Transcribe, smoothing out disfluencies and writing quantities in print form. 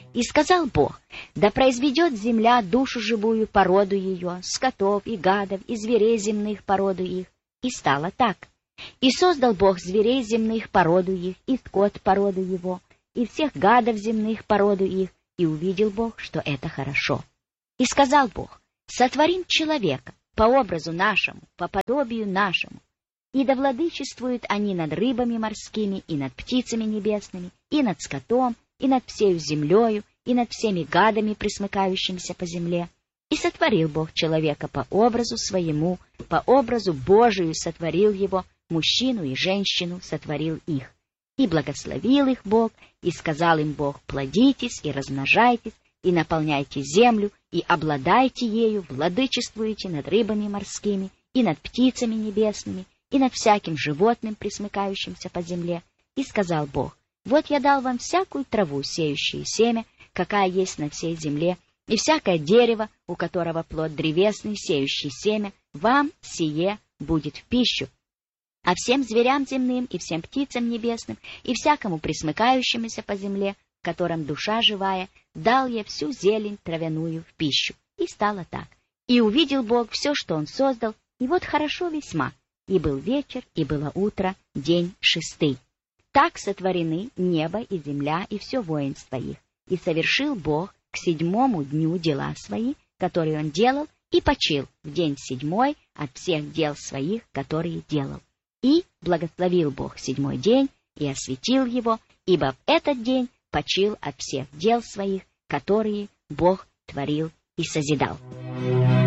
И сказал Бог: да произведет земля душу живую по роду ее, скотов и гадов, и зверей земных по роду их. И стало так. И создал Бог зверей земных по роду их, и скот по роду его, и всех гадов земных по роду их, и увидел Бог, что это хорошо. И сказал Бог: сотворим человека по образу нашему, по подобию нашему, и да владычествуют они над рыбами морскими, и над птицами небесными, и над скотом, и над всею землею, и над всеми гадами, пресмыкающимися по земле. И сотворил Бог человека по образу своему, по образу Божию сотворил его, мужчину и женщину сотворил их. И благословил их Бог, и сказал им Бог: плодитесь и размножайтесь, и наполняйте землю, и обладайте ею, владычествуйте над рыбами морскими, и над птицами небесными, и над всяким животным, пресмыкающимся по земле. И сказал Бог: вот я дал вам всякую траву, сеющую семя, какая есть на всей земле, и всякое дерево, у которого плод древесный, сеющий семя, вам сие будет в пищу. А всем зверям земным, и всем птицам небесным, и всякому пресмыкающемуся по земле, в котором душа живая, дал я всю зелень травяную в пищу. И стало так. И увидел Бог все, что Он создал, и вот хорошо весьма. И был вечер, и было утро, день 6. Так сотворены небо и земля, и все воинство их. И совершил Бог к 7-му дню дела свои, которые Он делал, и почил в день 7 от всех дел своих, которые делал. И благословил Бог 7-й день, и осветил его, ибо в этот день почил от всех дел своих, которые Бог творил и созидал.